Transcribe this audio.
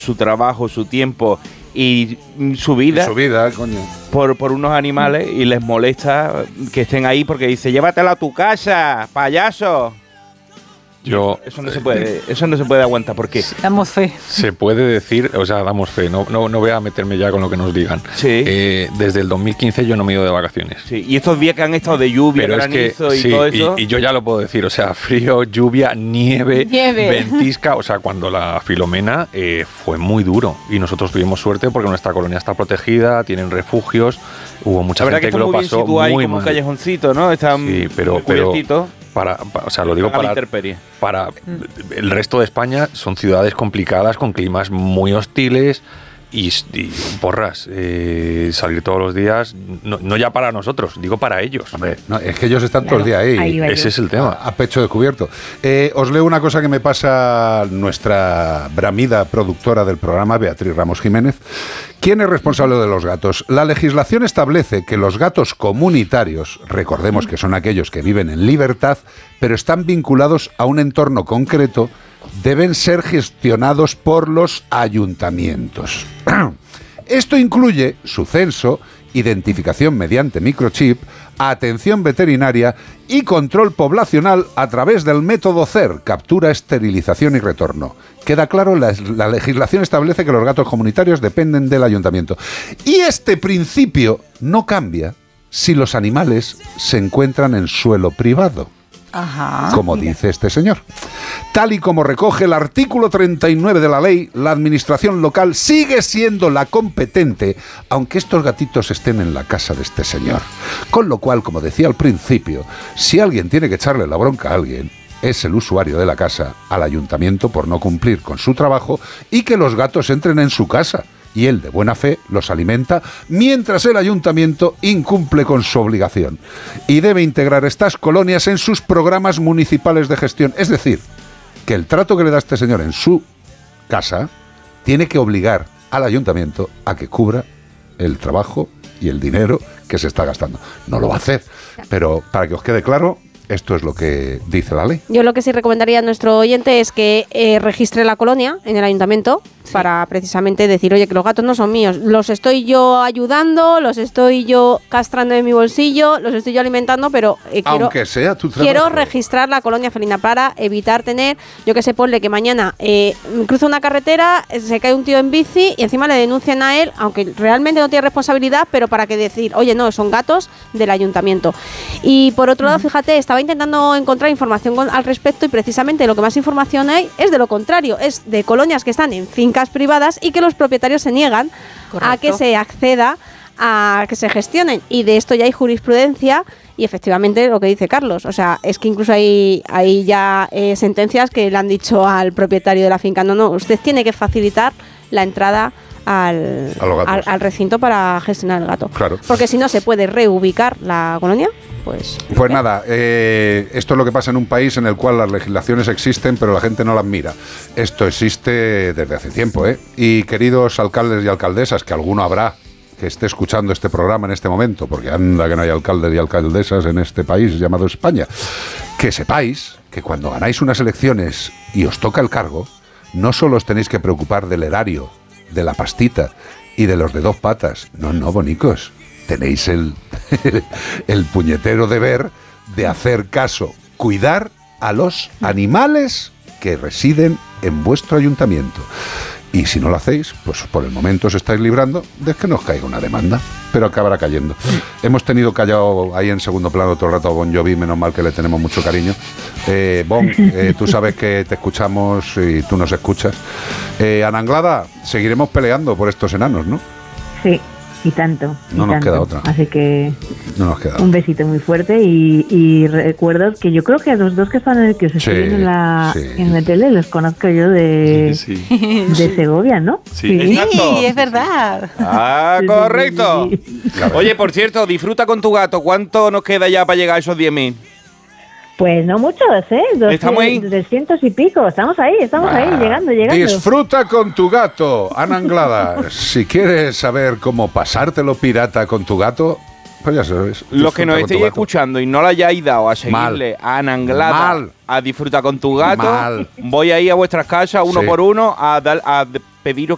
su trabajo, su tiempo y su vida, coño, por unos animales y les molesta que estén ahí porque dice, llévatelo a tu casa, payaso. Eso no se puede aguantar. ¿Por qué? Damos fe. Se puede decir, o sea, damos fe. No voy a meterme ya con lo que nos digan. Sí. Desde el 2015 yo no me he ido de vacaciones. Sí. Y estos días que han estado de lluvia, pero granizo es que, y todo eso. Y yo ya lo puedo decir, o sea, frío, lluvia, nieve. Ventisca. O sea, cuando la Filomena fue muy duro. Y nosotros tuvimos suerte porque nuestra colonia está protegida, tienen refugios. Hubo mucha gente que lo pasó muy mal. Un callejoncito, ¿no? Están cubiertitos. O sea, lo digo para el resto de España son ciudades complicadas con climas muy hostiles y porras, salir todos los días, no ya para nosotros, digo para ellos. Hombre, no, es que ellos están todo el día ahí. Ese es el tema. A pecho descubierto. Os leo una cosa que me pasa nuestra bramida productora del programa, Beatriz Ramos Jiménez. ¿Quién es responsable de los gatos? La legislación establece que los gatos comunitarios, recordemos que son aquellos que viven en libertad, pero están vinculados a un entorno concreto, deben ser gestionados por los ayuntamientos. Esto incluye su censo, identificación mediante microchip, atención veterinaria y control poblacional a través del método CER, captura, esterilización y retorno. Queda claro, la legislación establece que los gatos comunitarios dependen del ayuntamiento. Y este principio no cambia si los animales se encuentran en suelo privado. Ajá, como dice este señor. Tal y como recoge el artículo 39 de la ley, la administración local sigue siendo la competente, aunque estos gatitos estén en la casa de este señor. Con lo cual, como decía al principio, si alguien tiene que echarle la bronca a alguien, es el usuario de la casa al ayuntamiento por no cumplir con su trabajo y que los gatos entren en su casa. Y él, de buena fe, los alimenta, mientras el ayuntamiento incumple con su obligación. Y debe integrar estas colonias en sus programas municipales de gestión. Es decir, que el trato que le da este señor en su casa tiene que obligar al ayuntamiento a que cubra el trabajo y el dinero que se está gastando. No lo va a hacer, pero para que os quede claro, esto es lo que dice la ley. Yo lo que sí recomendaría a nuestro oyente es que registre la colonia en el ayuntamiento, sí, para precisamente decir, oye, que los gatos no son míos, los estoy yo ayudando, los estoy yo castrando en mi bolsillo, los estoy yo alimentando, pero aunque sea tu trabajo, quiero registrar la colonia felina para evitar tener, yo que sé, ponle que mañana cruza una carretera, se cae un tío en bici y encima le denuncian a él, aunque realmente no tiene responsabilidad, pero para que decir, oye, no, son gatos del ayuntamiento. Y por otro lado, fíjate, estaba intentando encontrar información al respecto y precisamente lo que más información hay es de lo contrario, es de colonias que están en fincas privadas y que los propietarios se niegan a que se acceda a que se gestionen, y de esto ya hay jurisprudencia y efectivamente lo que dice Carlos, o sea, es que incluso hay ya sentencias que le han dicho al propietario de la finca, no, usted tiene que facilitar la entrada al recinto para gestionar el gato, claro, porque si no se puede reubicar la colonia. Pues nada, esto es lo que pasa en un país en el cual las legislaciones existen, pero la gente no las mira. Esto existe desde hace tiempo, ¿eh? Y queridos alcaldes y alcaldesas, que alguno habrá que esté escuchando este programa en este momento, porque anda que no hay alcaldes y alcaldesas en este país llamado España, que sepáis que cuando ganáis unas elecciones y os toca el cargo, no solo os tenéis que preocupar del erario, de la pastita y de los de dos patas. No, bonicos. Tenéis el puñetero deber de hacer caso, cuidar a los animales que residen en vuestro ayuntamiento. Y si no lo hacéis, pues por el momento os estáis librando de que nos caiga una demanda, pero acabará cayendo. Hemos tenido callado ahí en segundo plano todo el rato a Bon Jovi, menos mal que le tenemos mucho cariño. Bon, tú sabes que te escuchamos y tú nos escuchas. Ana Anglada, seguiremos peleando por estos enanos, ¿no? Sí. Y tanto. No nos queda otra. Así que no nos queda. Un besito muy fuerte y recuerdo que yo creo que a los dos que están en el que os estoy viendo en la tele los conozco yo de Segovia, ¿no? Sí, es verdad. Correcto. Sí. Oye, por cierto, disfruta con tu gato. ¿Cuánto nos queda ya para llegar a esos 10.000? Pues no muchos, ¿Estamos ahí? 300 y pico. Estamos ahí, llegando. Disfruta con tu gato, Ana Anglada. Si quieres saber cómo pasártelo pirata con tu gato, pues ya sabes. Los que nos estéis escuchando y no le hayáis dado a seguirle a Ana Anglada a disfrutar con tu gato, voy a ir a vuestras casas uno por uno a pediros